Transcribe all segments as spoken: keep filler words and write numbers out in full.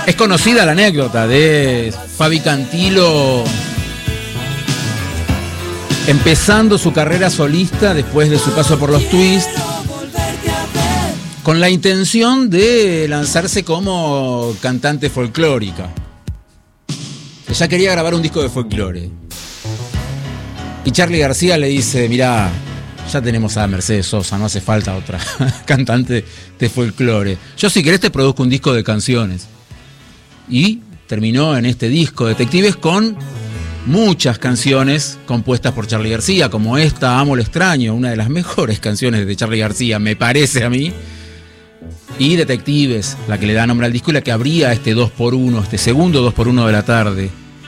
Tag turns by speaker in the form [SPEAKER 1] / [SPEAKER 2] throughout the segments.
[SPEAKER 1] Es conocida la anécdota de Fabi Cantilo empezando su carrera solista después de su paso por los Twist, con la intención de lanzarse como cantante folclórica. Ella quería grabar un disco de folclore. Y Charly García le dice, mirá, ya tenemos a Mercedes Sosa, no hace falta otra cantante de folclore. Yo si querés te produzco un disco de canciones. Y terminó en este disco, Detectives, con muchas canciones compuestas por Charly García, como esta, Amo lo extraño, una de las mejores canciones de Charly García, me parece a mí. Y Detectives, la que le da nombre al disco y la que abría este dos por uno, este segundo dos por uno de la tarde.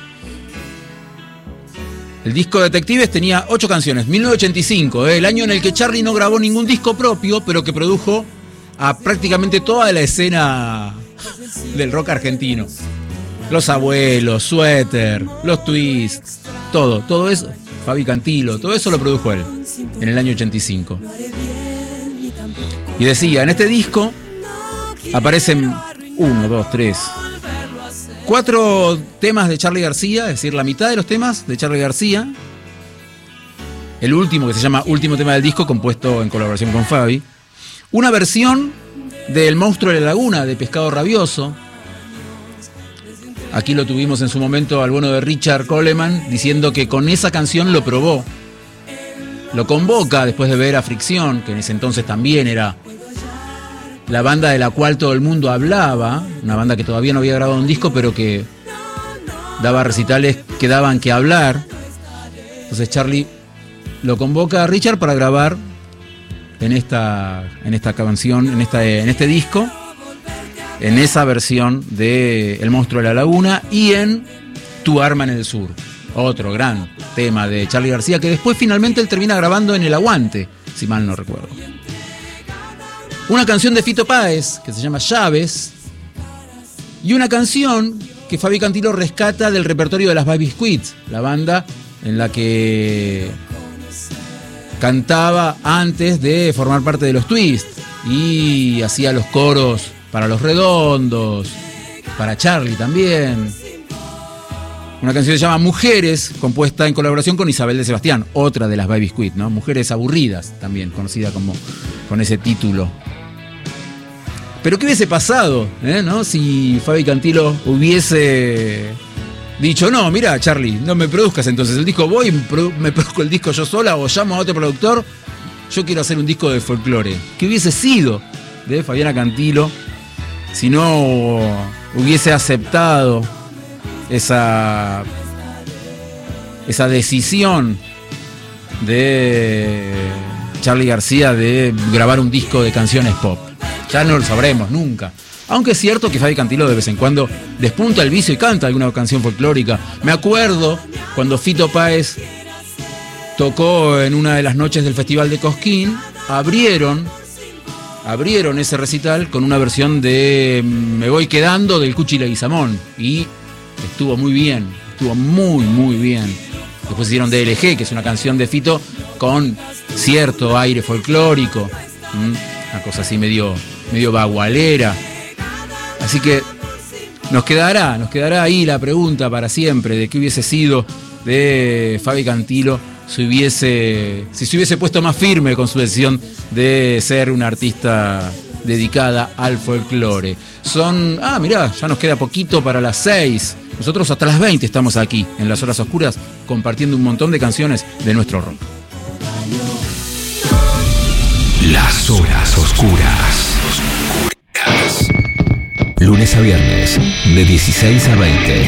[SPEAKER 1] El disco Detectives tenía ocho canciones, mil novecientos ochenta y cinco, ¿eh? El año en el que Charly no grabó ningún disco propio, pero que produjo a prácticamente toda la escena del rock argentino. Los Abuelos, Suéter, los Twists, todo, todo eso, Fabi Cantilo, todo eso lo produjo él en el año ochenta y cinco. Y decía, en este disco aparecen uno, dos, tres, cuatro temas de Charly García, es decir, la mitad de los temas de Charly García. El último, que se llama Último tema del disco, compuesto en colaboración con Fabi. Una versión del Monstruo de la Laguna, de Pescado Rabioso. Aquí lo tuvimos en su momento al bueno de Richard Coleman, diciendo que con esa canción lo probó. Lo convoca después de ver a Fricción, que en ese entonces también era la banda de la cual todo el mundo hablaba, una banda que todavía no había grabado un disco, pero que daba recitales que daban que hablar. Entonces Charly lo convoca a Richard para grabar en esta, en esta canción, en, esta, en este disco, en esa versión de El Monstruo de la Laguna y en Tu Arma en el Sur, otro gran tema de Charly García, que después finalmente él termina grabando en El Aguante, si mal no recuerdo. Una canción de Fito Páez, que se llama Llaves, y una canción que Fabi Cantilo rescata del repertorio de las Baby Squids, la banda en la que cantaba antes de formar parte de los Twist, y hacía los coros para Los Redondos, para Charly también. Una canción que se llama Mujeres, compuesta en colaboración con Isabel de Sebastián, otra de las Baby Squid, ¿no? Mujeres Aburridas, también conocida como con ese título. Pero ¿qué hubiese pasado, eh, ¿no? si Fabi Cantilo hubiese dicho, no, mira, Charly, no me produzcas entonces el disco, voy, me produzco el disco yo sola o llamo a otro productor, yo quiero hacer un disco de folclore? ¿Qué hubiese sido de Fabiana Cantilo si no hubiese aceptado esa, esa decisión de Charly García de grabar un disco de canciones pop? Ya no lo sabremos nunca. Aunque es cierto que Fabi Cantilo de vez en cuando despunta el vicio y canta alguna canción folclórica. Me acuerdo cuando Fito Páez tocó en una de las noches del Festival de Cosquín, abrieron abrieron ese recital con una versión de Me Voy Quedando del Cuchi Leguizamón, y estuvo muy bien, estuvo muy muy bien. Después hicieron D L G, que es una canción de Fito con cierto aire folclórico, una cosa así medio medio bagualera. Así que nos quedará, nos quedará ahí la pregunta para siempre de qué hubiese sido de Fabi Cantilo si hubiese, si se hubiese puesto más firme con su decisión de ser una artista dedicada al folclore. Son, ah, mirá, ya nos queda poquito para las seis. Nosotros hasta las veinte estamos aquí, en Las Horas Oscuras, compartiendo un montón de canciones de nuestro rock.
[SPEAKER 2] Las Horas Oscuras. Lunes a viernes, de dieciséis a veinte.